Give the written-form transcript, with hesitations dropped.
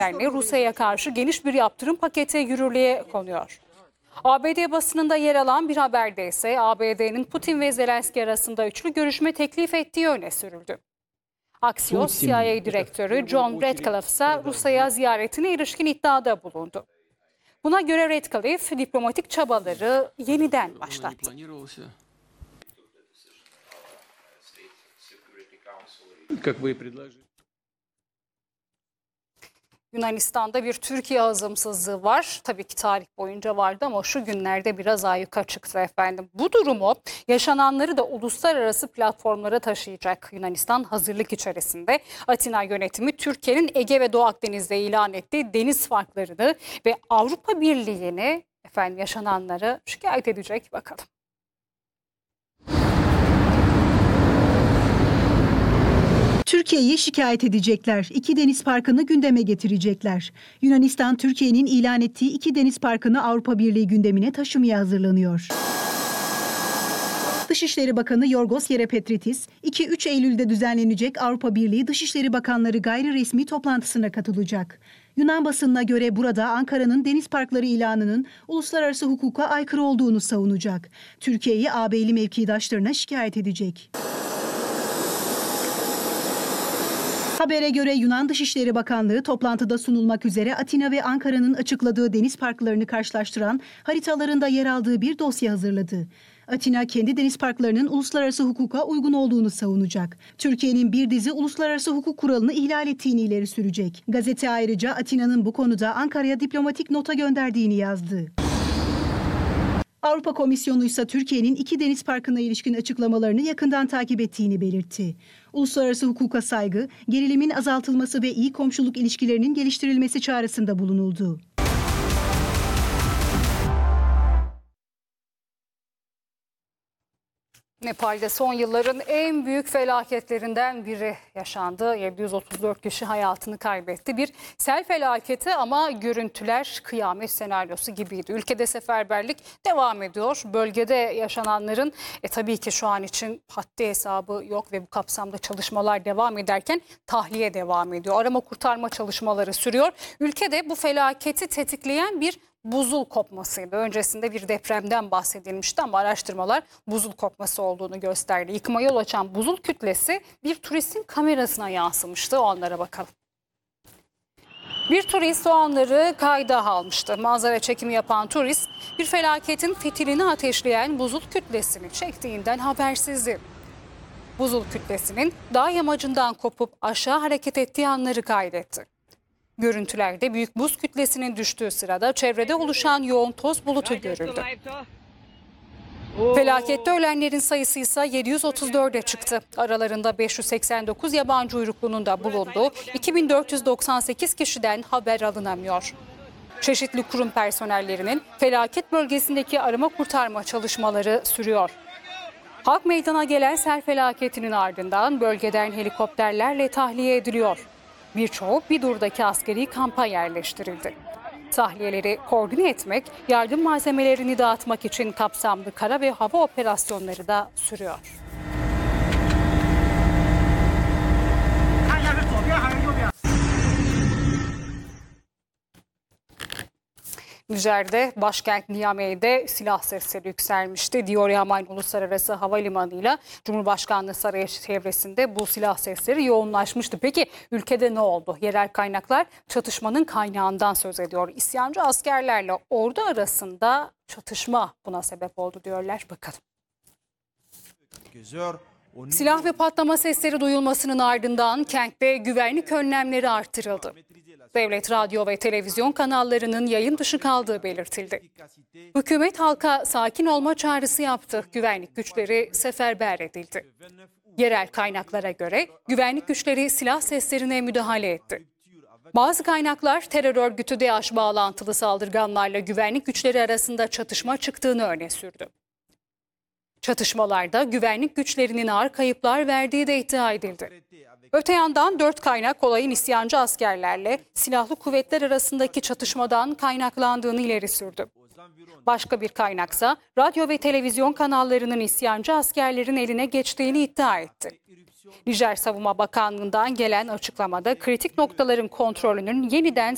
Rusya'ya karşı geniş bir yaptırım paketi yürürlüğe konuyor. ABD basınında yer alan bir haberde ise ABD'nin Putin ve Zelenski arasında üçlü görüşme teklif ettiği öne sürüldü. Axios CIA direktörü John Ratcliffe ise Rusya'ya ziyaretine ilişkin iddiada bulundu. Buna göre Ratcliffe diplomatik çabaları yeniden başlattı. Yunanistan'da bir Türkiye hazımsızlığı var. Tabii ki tarih boyunca vardı ama şu günlerde biraz ayyuka çıktı efendim. Bu durumu yaşananları da uluslararası platformlara taşıyacak Yunanistan hazırlık içerisinde. Atina yönetimi Türkiye'nin Ege ve Doğu Akdeniz'de ilan ettiği deniz farklarını ve Avrupa Birliği'ni yaşananları şikayet edecek bakalım. Türkiye'yi şikayet edecekler. 2 deniz parkını gündeme getirecekler. Yunanistan, Türkiye'nin ilan ettiği 2 deniz parkını Avrupa Birliği gündemine taşımaya hazırlanıyor. Dışişleri Bakanı Yorgos Yerepetritis, 2-3 Eylül'de düzenlenecek Avrupa Birliği Dışişleri Bakanları gayri resmi toplantısına katılacak. Yunan basınına göre burada Ankara'nın deniz parkları ilanının uluslararası hukuka aykırı olduğunu savunacak. Türkiye'yi AB'li mevkidaşlarına şikayet edecek. Habere göre Yunan Dışişleri Bakanlığı toplantıda sunulmak üzere Atina ve Ankara'nın açıkladığı deniz parklarını karşılaştıran haritalarında yer aldığı bir dosya hazırladı. Atina kendi deniz parklarının uluslararası hukuka uygun olduğunu savunacak. Türkiye'nin bir dizi uluslararası hukuk kuralını ihlal ettiğini ileri sürecek. Gazete ayrıca Atina'nın bu konuda Ankara'ya diplomatik nota gönderdiğini yazdı. Avrupa Komisyonu ise Türkiye'nin 2 deniz parkına ilişkin açıklamalarını yakından takip ettiğini belirtti. Uluslararası hukuka saygı, gerilimin azaltılması ve iyi komşuluk ilişkilerinin geliştirilmesi çağrısında bulunuldu. Nepal'de son yılların en büyük felaketlerinden biri yaşandı. 734 kişi hayatını kaybetti. Bir sel felaketi ama görüntüler kıyamet senaryosu gibiydi. Ülkede seferberlik devam ediyor. Bölgede yaşananların tabii ki şu an için haddi hesabı yok ve bu kapsamda çalışmalar devam ederken tahliye devam ediyor. Arama kurtarma çalışmaları sürüyor. Ülkede bu felaketi tetikleyen bir buzul kopmasıydı. Öncesinde bir depremden bahsedilmişti ama araştırmalar buzul kopması olduğunu gösterdi. Yıkıma yol açan buzul kütlesi bir turistin kamerasına yansımıştı. O anlara bakalım. Bir turist o anları kayda almıştı. Manzara çekimi yapan turist bir felaketin fitilini ateşleyen buzul kütlesini çektiğinden habersizdi. Buzul kütlesinin dağ yamacından kopup aşağı hareket ettiği anları kaydetti. Görüntülerde büyük buz kütlesinin düştüğü sırada çevrede oluşan yoğun toz bulutu görüldü. Felakette ölenlerin sayısı ise 734'e çıktı. Aralarında 589 yabancı uyruklunun da bulunduğu 2498 kişiden haber alınamıyor. Çeşitli kurum personellerinin felaket bölgesindeki arama kurtarma çalışmaları sürüyor. Halk meydana gelen sel felaketinin ardından bölgeden helikopterlerle tahliye ediliyor. Birçoğu Bidur'daki askeri kampa yerleştirildi. Tahliyeleri koordine etmek, yardım malzemelerini dağıtmak için kapsamlı kara ve hava operasyonları da sürüyor. Nijer'de başkent Niamey'de silah sesleri yükselmişti. Diori Hamane Uluslararası Havalimanı ile Cumhurbaşkanlığı Sarayı çevresinde bu silah sesleri yoğunlaşmıştı. Peki ülkede ne oldu? Yerel kaynaklar çatışmanın kaynağından söz ediyor. İsyancı askerlerle ordu arasında çatışma buna sebep oldu diyorlar. Bakalım. Silah ve patlama sesleri duyulmasının ardından kentte güvenlik önlemleri artırıldı. Devlet radyo ve televizyon kanallarının yayın dışı kaldığı belirtildi. Hükümet halka sakin olma çağrısı yaptı. Güvenlik güçleri seferber edildi. Yerel kaynaklara göre güvenlik güçleri silah seslerine müdahale etti. Bazı kaynaklar terör örgütü DAEŞ bağlantılı saldırganlarla güvenlik güçleri arasında çatışma çıktığını öne sürdü. Çatışmalarda güvenlik güçlerinin ağır kayıplar verdiği de iddia edildi. Öte yandan 4 kaynak olayın isyancı askerlerle silahlı kuvvetler arasındaki çatışmadan kaynaklandığını ileri sürdü. Başka bir kaynaksa radyo ve televizyon kanallarının isyancı askerlerin eline geçtiğini iddia etti. Nijer Savunma Bakanlığı'ndan gelen açıklamada kritik noktaların kontrolünün yeniden